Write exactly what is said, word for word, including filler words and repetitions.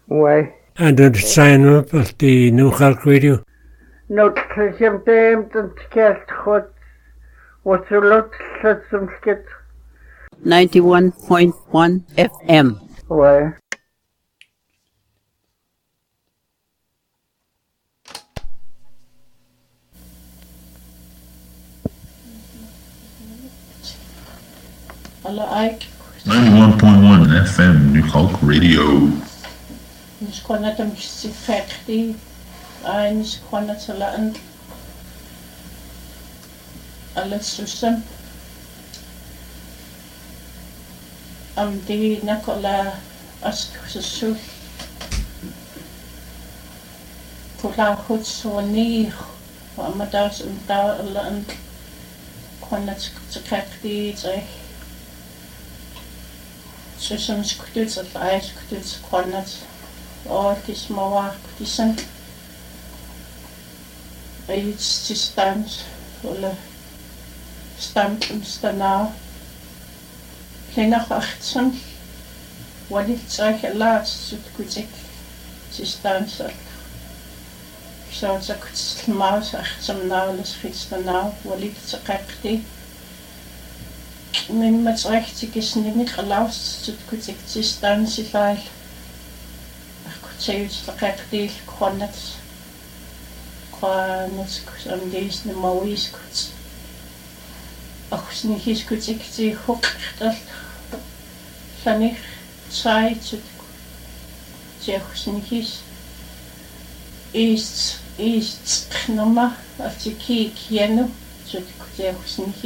Ouais. And the sign up of the New Halk Radio. No, tlisem dem den skelt god. Wat zo lot zet som skit. ninety-one point one F M. Ouais. ninety-one point one F M, New Halk Radio. Nis kon het om te vechten. En nis kon het te laten. Alles zussen. Am die nakola as kusu. Kula goed zo neer. Maar daar is een daar laten. Kon het te vechten zeg. Zussen skuts het ijs skuts kon het. Oh, het is maar waar, het is een iets te staan, zo'n stand en staan. Kleiner achtsen, wat ik zeg, laatst, zo goed ik te staan zal. Zo dat ik het maar achtsen nou, dat is het nou, wat ik te kijken. Mijn met recht, ik is niet geluisterd, zo goed ik te staan zal. Zij is de rechtdeel kon het kon het aan deze de mooie is goed. Als niet is goed ik zie ook dat van ik zei het zeg als niet is is is normaal als je kijkt hier nu zo ik zeg als niet